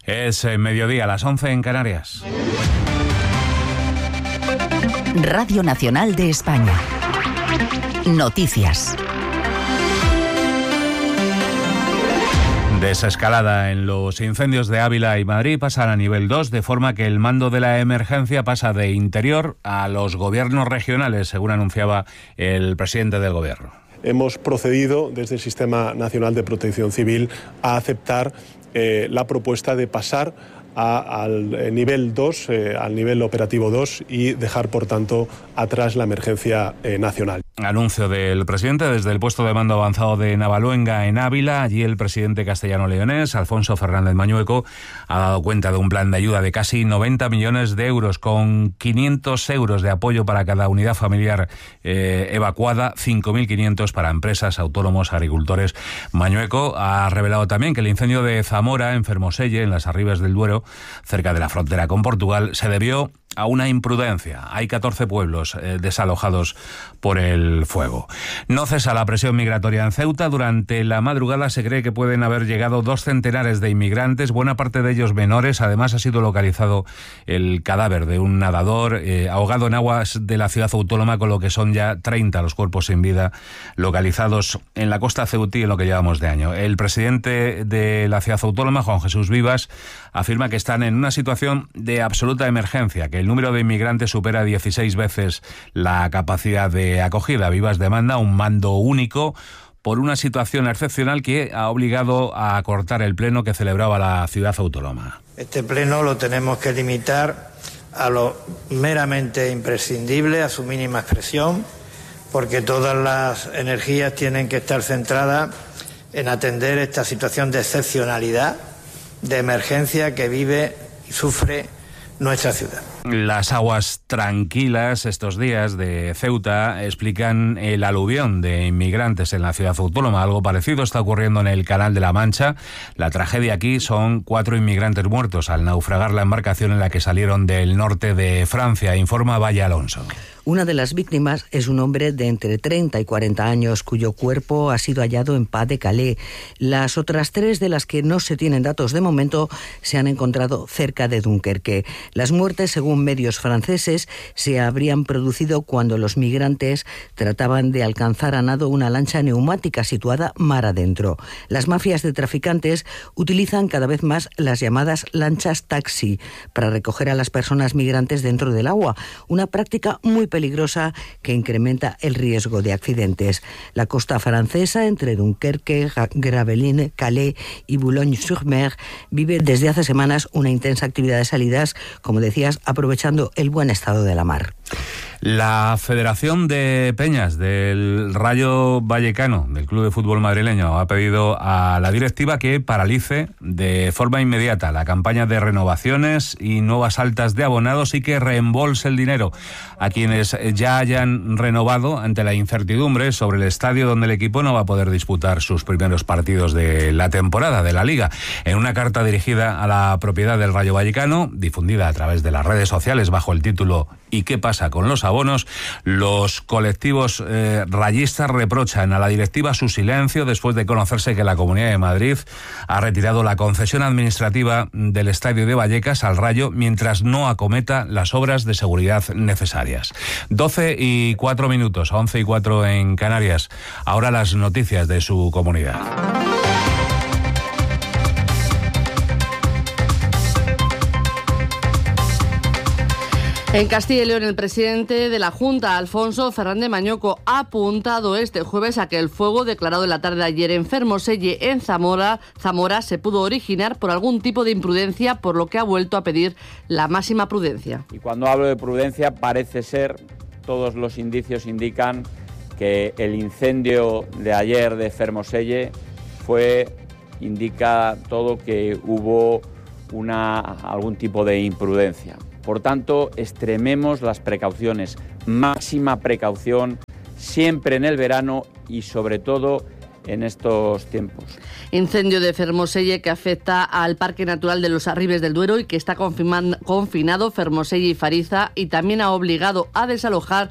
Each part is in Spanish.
Es mediodía, las 11 en Canarias. Radio Nacional de España. Noticias. Desescalada en los incendios de Ávila y Madrid, pasan a nivel 2, de forma que el mando de la emergencia pasa de Interior a los gobiernos regionales, según anunciaba el presidente del Gobierno. Hemos procedido desde el Sistema Nacional de Protección Civil a aceptar la propuesta de pasar al nivel 2, al nivel operativo 2 y dejar, por tanto, atrás la emergencia nacional. Anuncio del presidente desde el puesto de mando avanzado de Navaluenga en Ávila. Allí el presidente castellano-leonés, Alfonso Fernández Mañueco, ha dado cuenta de un plan de ayuda de casi 90 millones de euros, con 500 euros de apoyo para cada unidad familiar evacuada, 5.500 para empresas, autónomos, agricultores. Mañueco ha revelado también que el incendio de Zamora, en Fermoselle, en las Arribes del Duero, cerca de la frontera con Portugal, se debió a una imprudencia. Hay 14 pueblos desalojados por el fuego. No cesa la presión migratoria en Ceuta. Durante la madrugada se cree que pueden haber llegado 2 centenares de inmigrantes, buena parte de ellos menores. Además, ha sido localizado el cadáver de un nadador ahogado en aguas de la ciudad autónoma, con lo que son ya 30 los cuerpos sin vida localizados en la costa ceutí en lo que llevamos de año. El presidente de la ciudad autónoma, Juan Jesús Vivas, afirma que están en una situación de absoluta emergencia, que el número de inmigrantes supera 16 veces la capacidad de acogida. Vivas demanda un mando único por una situación excepcional que ha obligado a acortar el pleno que celebraba la ciudad autónoma. Este pleno lo tenemos que limitar a lo meramente imprescindible, a su mínima expresión, porque todas las energías tienen que estar centradas en atender esta situación de excepcionalidad, de emergencia que vive y sufre nuestra ciudad. Las aguas tranquilas estos días de Ceuta explican el aluvión de inmigrantes en la ciudad autónoma. Algo parecido está ocurriendo en el Canal de la Mancha. La tragedia aquí son 4 inmigrantes muertos al naufragar la embarcación en la que salieron del norte de Francia, informa Valle Alonso. Una de las víctimas es un hombre de entre 30 y 40 años, cuyo cuerpo ha sido hallado en Pas de Calais. Las otras 3, de las que no se tienen datos de momento, se han encontrado cerca de Dunkerque. Las muertes, según medios franceses, se habrían producido cuando los migrantes trataban de alcanzar a nado una lancha neumática situada mar adentro. Las mafias de traficantes utilizan cada vez más las llamadas lanchas taxi para recoger a las personas migrantes dentro del agua, una práctica muy peligrosa que incrementa el riesgo de accidentes. La costa francesa, entre Dunkerque, Gravelines, Calais y Boulogne-sur-Mer, vive desde hace semanas una intensa actividad de salidas, como decías, aprovechando el buen estado de la mar. La Federación de Peñas del Rayo Vallecano, del Club de Fútbol madrileño, ha pedido a la directiva que paralice de forma inmediata la campaña de renovaciones y nuevas altas de abonados y que reembolse el dinero a quienes ya hayan renovado, ante la incertidumbre sobre el estadio donde el equipo no va a poder disputar sus primeros partidos de la temporada de la Liga. En una carta dirigida a la propiedad del Rayo Vallecano, difundida a través de las redes sociales bajo el título ¿Y qué pasa con los abonos?, los colectivos rayistas reprochan a la directiva su silencio después de conocerse que la Comunidad de Madrid ha retirado la concesión administrativa del estadio de Vallecas al Rayo mientras no acometa las obras de seguridad necesarias. 12:04, 11:04 en Canarias. Ahora las noticias de su comunidad. En Castilla y León, el presidente de la Junta, Alfonso Fernández Mañueco, ha apuntado este jueves a que el fuego declarado en la tarde de ayer en Fermoselle, en Zamora, se pudo originar por algún tipo de imprudencia, por lo que ha vuelto a pedir la máxima prudencia. Y cuando hablo de prudencia, parece ser, todos los indicios indican que el incendio de ayer de Fermoselle indica todo que hubo algún tipo de imprudencia. Por tanto, extrememos las precauciones, máxima precaución, siempre en el verano y sobre todo en estos tiempos. Incendio de Fermoselle que afecta al Parque Natural de los Arribes del Duero y que está confinado Fermoselle y Fariza, y también ha obligado a desalojar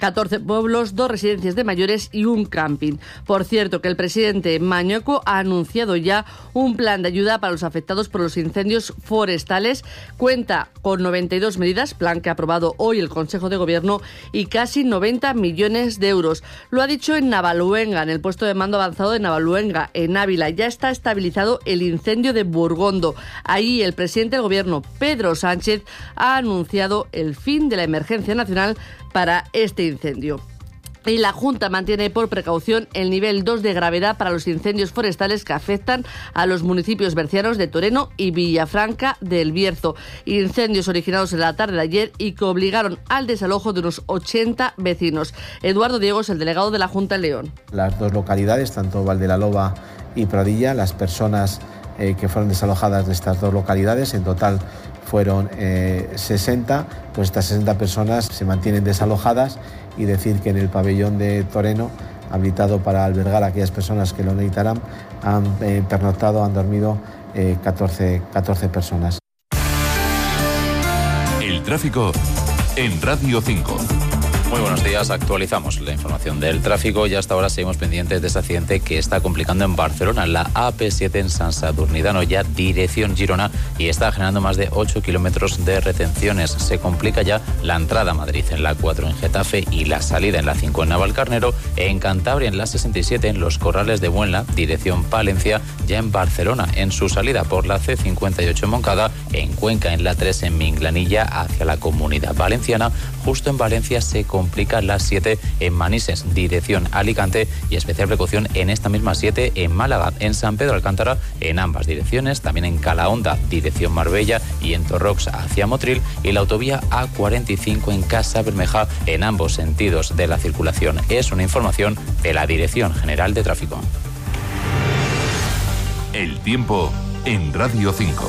14 pueblos, 2 residencias de mayores y un camping. Por cierto, que el presidente Mañueco ha anunciado ya un plan de ayuda para los afectados por los incendios forestales. Cuenta con 92 medidas, plan que ha aprobado hoy el Consejo de Gobierno, y casi 90 millones de euros. Lo ha dicho en Navaluenga, en el puesto de mando avanzado de Navaluenga, en Ávila. Ya está estabilizado el incendio de Burgondo. Ahí el presidente del Gobierno, Pedro Sánchez, ha anunciado el fin de la emergencia nacional para este incendio. Y la Junta mantiene por precaución el nivel 2 de gravedad para los incendios forestales que afectan a los municipios bercianos de Toreno y Villafranca del Bierzo. Incendios originados en la tarde de ayer y que obligaron al desalojo de unos 80 vecinos. Eduardo Diego es el delegado de la Junta en León. Las 2 localidades, tanto Valdelaloba y Pradilla, las personas que fueron desalojadas de estas 2 localidades, en total fueron 60, pues estas 60 personas se mantienen desalojadas, y decir que en el pabellón de Toreno, habilitado para albergar a aquellas personas que lo necesitarán, han pernoctado, han dormido 14 personas. El tráfico en Radio 5. Muy buenos días, actualizamos la información del tráfico y hasta ahora seguimos pendientes de este accidente que está complicando en Barcelona, la AP7 en Sant Sadurní d'Anoia, dirección Girona, y está generando más de 8 kilómetros de retenciones. Se complica ya la entrada a Madrid en la 4 en Getafe y la salida en la 5 en Navalcarnero, en Cantabria en la 67 en Los Corrales de Buenla, dirección Palencia, ya en Barcelona en su salida por la C58 en Moncada, en Cuenca en la 3 en Minglanilla hacia la Comunidad Valenciana, justo en Valencia se complica la 7 en Manises, dirección Alicante, y especial precaución en esta misma 7 en Málaga, en San Pedro Alcántara, en ambas direcciones, también en Calahonda, dirección Marbella, y en Torrox hacia Motril, y la autovía A45 en Casa Bermeja, en ambos sentidos de la circulación. Es una información de la Dirección General de Tráfico. El tiempo en Radio 5.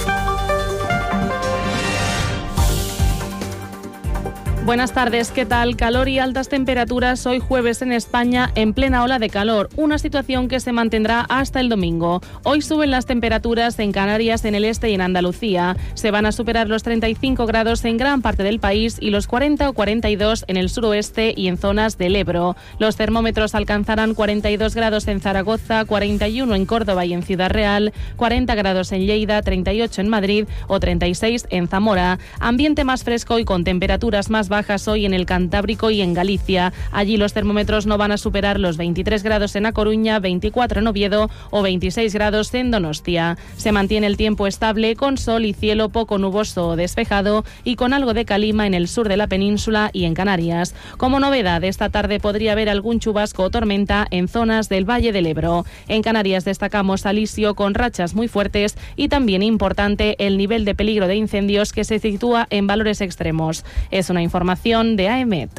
Buenas tardes, ¿qué tal? Calor y altas temperaturas hoy jueves en España en plena ola de calor, una situación que se mantendrá hasta el domingo. Hoy suben las temperaturas en Canarias, en el este y en Andalucía. Se van a superar los 35 grados en gran parte del país y los 40 o 42 en el suroeste y en zonas del Ebro. Los termómetros alcanzarán 42 grados en Zaragoza, 41 en Córdoba y en Ciudad Real, 40 grados en Lleida, 38 en Madrid o 36 en Zamora. Ambiente más fresco y con temperaturas más bajas hoy en el Cantábrico y en Galicia. Allí los termómetros no van a superar los 23 grados en A Coruña, 24 en Oviedo o 26 grados en Donostia. Se mantiene el tiempo estable con sol y cielo poco nuboso o despejado y con algo de calima en el sur de la península y en Canarias. Como novedad, esta tarde podría haber algún chubasco o tormenta en zonas del Valle del Ebro. En Canarias destacamos alisio con rachas muy fuertes y también importante el nivel de peligro de incendios que se sitúa en valores extremos. Es una información de AEMET.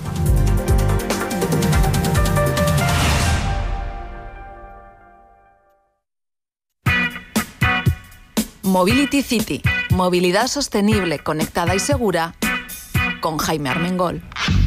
Mobility City, movilidad sostenible, conectada y segura, con Jaime Armengol.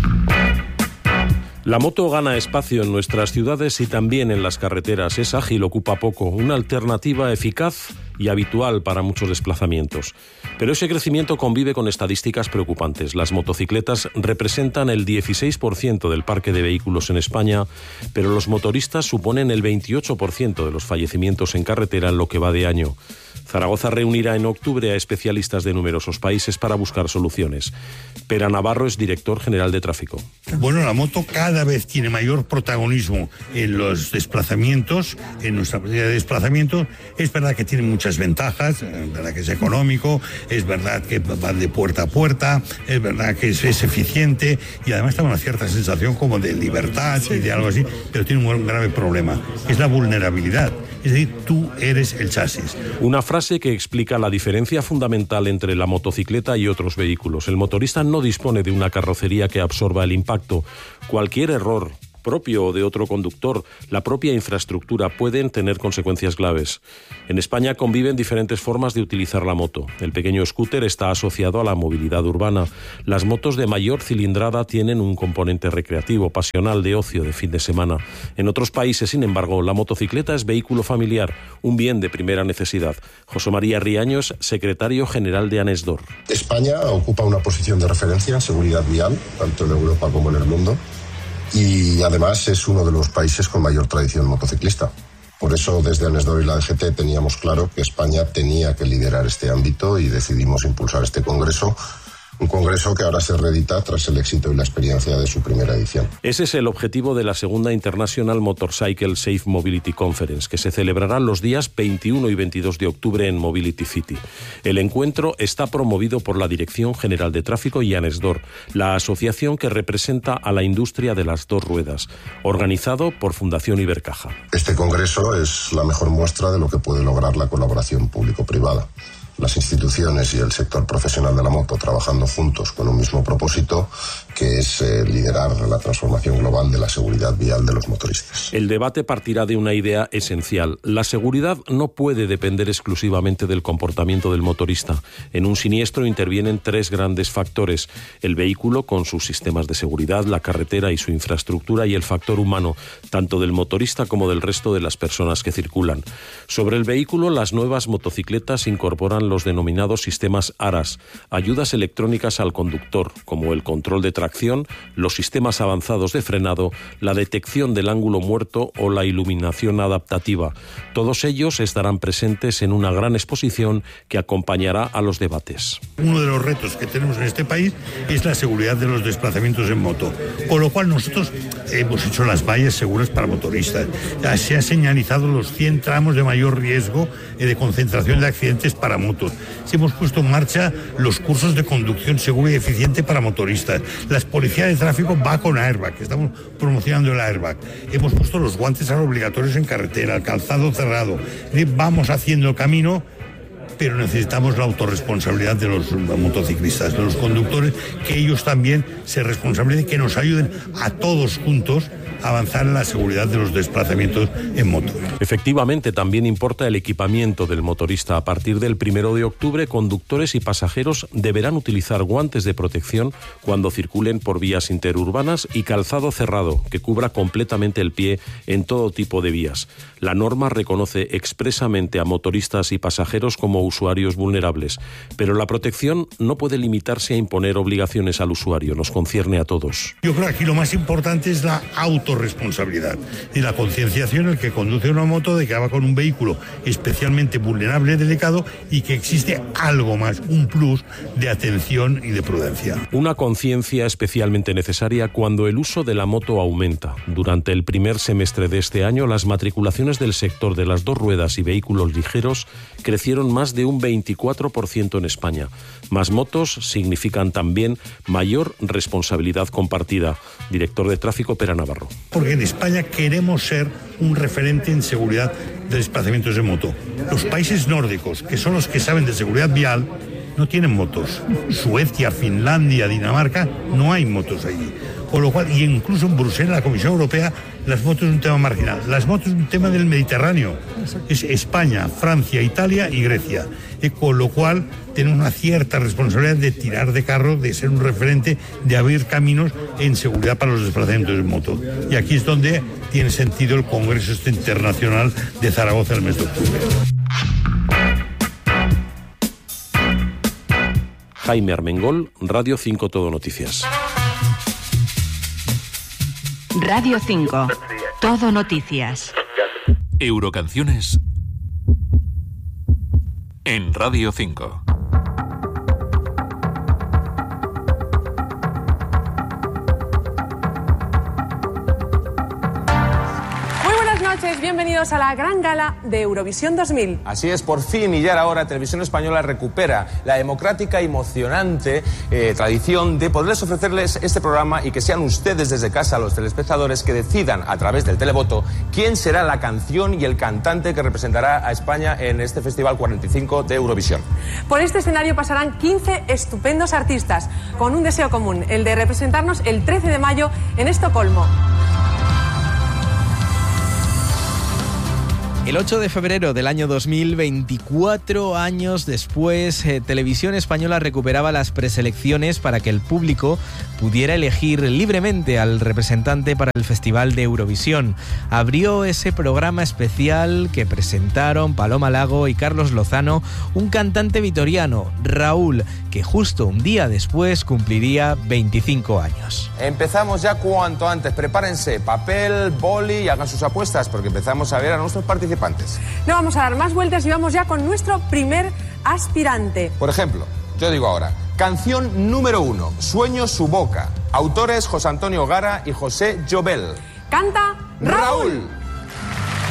La moto gana espacio en nuestras ciudades y también en las carreteras. Es ágil, ocupa poco, una alternativa eficaz y habitual para muchos desplazamientos. Pero ese crecimiento convive con estadísticas preocupantes. Las motocicletas representan el 16% del parque de vehículos en España, pero los motoristas suponen el 28% de los fallecimientos en carretera en lo que va de año. Zaragoza reunirá en octubre a especialistas de numerosos países para buscar soluciones. Pera Navarro es director general de tráfico. Bueno, la moto cada vez tiene mayor protagonismo en los desplazamientos, en nuestra posibilidad de desplazamiento. Es verdad que tiene muchas ventajas, es verdad que es económico, es verdad que va de puerta a puerta, es verdad que es eficiente y además da una cierta sensación como de libertad y de algo así, pero tiene un grave problema, es la vulnerabilidad. Es decir, tú eres el chasis. Una frase que explica la diferencia fundamental entre la motocicleta y otros vehículos. El motorista no dispone de una carrocería que absorba el impacto. Cualquier error propio o de otro conductor, la propia infraestructura, pueden tener consecuencias graves. En España conviven diferentes formas de utilizar la moto. El pequeño scooter está asociado a la movilidad urbana. Las motos de mayor cilindrada tienen un componente recreativo, pasional, de ocio, de fin de semana. En otros países, sin embargo, la motocicleta es vehículo familiar, un bien de primera necesidad. José María Riaños, secretario general de ANESDOR. España ocupa una posición de referencia en seguridad vial, tanto en Europa como en el mundo, y además es uno de los países con mayor tradición motociclista. Por eso, desde ANESDOR y la DGT teníamos claro que España tenía que liderar este ámbito y decidimos impulsar este congreso. Un congreso que ahora se reedita tras el éxito y la experiencia de su primera edición. Ese es el objetivo de la segunda International Motorcycle Safe Mobility Conference, que se celebrará los días 21 y 22 de octubre en Mobility City. El encuentro está promovido por la Dirección General de Tráfico y ANESDOR, la asociación que representa a la industria de las dos ruedas, organizado por Fundación Ibercaja. Este congreso es la mejor muestra de lo que puede lograr la colaboración público-privada. Las instituciones y el sector profesional de la moto trabajando juntos con un mismo propósito, que es liderar la transformación global de la seguridad vial de los motoristas. El debate partirá de una idea esencial. La seguridad no puede depender exclusivamente del comportamiento del motorista. En un siniestro intervienen tres grandes factores: el vehículo con sus sistemas de seguridad, la carretera y su infraestructura, y el factor humano, tanto del motorista como del resto de las personas que circulan. Sobre el vehículo, las nuevas motocicletas incorporan los denominados sistemas ARAS, ayudas electrónicas al conductor, como el control de tracción, los sistemas avanzados de frenado, la detección del ángulo muerto o la iluminación adaptativa. Todos ellos estarán presentes en una gran exposición que acompañará a los debates. Uno de los retos que tenemos en este país es la seguridad de los desplazamientos en moto, con lo cual nosotros hemos hecho las vallas seguras para motoristas. Se han señalizado los 100 tramos de mayor riesgo de concentración de accidentes para motos. Hemos puesto en marcha los cursos de conducción segura y eficiente para motoristas. La policía de tráfico va con airbag, estamos promocionando el airbag. Hemos puesto los guantes obligatorios en carretera, el calzado cerrado. Vamos haciendo el camino, pero necesitamos la autorresponsabilidad de los motociclistas, de los conductores, que ellos también se responsabilicen, que nos ayuden a todos juntos a avanzar en la seguridad de los desplazamientos en moto. Efectivamente, también importa el equipamiento del motorista. A partir del 1 de octubre, conductores y pasajeros deberán utilizar guantes de protección cuando circulen por vías interurbanas y calzado cerrado, que cubra completamente el pie en todo tipo de vías. La norma reconoce expresamente a motoristas y pasajeros como usuarios vulnerables, pero la protección no puede limitarse a imponer obligaciones al usuario, nos concierne a todos. Yo creo que aquí lo más importante es la autorresponsabilidad y la concienciación, el que conduce una moto, de que va con un vehículo especialmente vulnerable, delicado, y que existe algo más, un plus de atención y de prudencia. Una conciencia especialmente necesaria cuando el uso de la moto aumenta. Durante el primer semestre de este año, las matriculaciones del sector de las dos ruedas y vehículos ligeros crecieron más de un 24% en España. Más motos significan también mayor responsabilidad compartida. Director de Tráfico, Pera Navarro. Porque en España queremos ser un referente en seguridad de desplazamientos de moto. Los países nórdicos, que son los que saben de seguridad vial, no tienen motos. Suecia, Finlandia, Dinamarca, no hay motos allí. Con lo cual, y incluso en Bruselas, la Comisión Europea, las motos es un tema marginal. Las motos es un tema del Mediterráneo. Es España, Francia, Italia y Grecia. Con lo cual, tenemos una cierta responsabilidad de tirar de carro, de ser un referente, de abrir caminos en seguridad para los desplazamientos de moto. Y aquí es donde tiene sentido el Congreso Internacional de Zaragoza el mes de octubre. Jaime Armengol, Radio 5 Todo Noticias. Radio 5 Todo Noticias. Eurocanciones en Radio 5. Bienvenidos a la gran gala de Eurovisión 2000. Así es, por fin y ya era hora, Televisión Española recupera la democrática y emocionante tradición de poderles ofrecerles este programa y que sean ustedes desde casa, los telespectadores, que decidan a través del televoto quién será la canción y el cantante que representará a España en este Festival 45 de Eurovisión. Por este escenario pasarán 15 estupendos artistas con un deseo común, el de representarnos el 13 de mayo en Estocolmo. El 8 de febrero del año 2000, 24 años después, Televisión Española recuperaba las preselecciones para que el público pudiera elegir libremente al representante para el Festival de Eurovisión. Abrió ese programa especial que presentaron Paloma Lago y Carlos Lozano, un cantante vitoriano, Raúl, que justo un día después cumpliría 25 años. Empezamos ya cuanto antes. Prepárense papel, boli y hagan sus apuestas porque empezamos a ver a nuestros participantes. No vamos a dar más vueltas y vamos ya con nuestro primer aspirante. Por ejemplo, yo digo ahora, canción número 1, Sueño su boca. Autores José Antonio Gara y José Llobel. Canta Raúl.